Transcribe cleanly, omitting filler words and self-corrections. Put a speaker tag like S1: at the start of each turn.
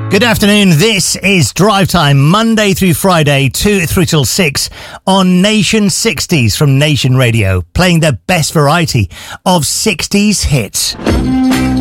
S1: Good afternoon. This is Drive Time, Monday through Friday, 2 through till 6 on Nation 60s from Nation Radio, playing the best variety of 60s hits.